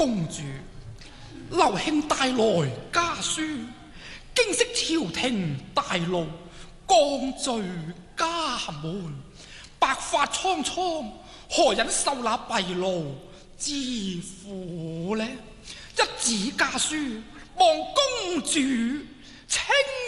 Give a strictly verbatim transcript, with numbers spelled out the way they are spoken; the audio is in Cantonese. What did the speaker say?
公主，劉兄帶來家書，驚悉朝廷大怒，降罪家門，白髮蒼蒼，何忍受那弊勞之苦呢？一紙家書望公主清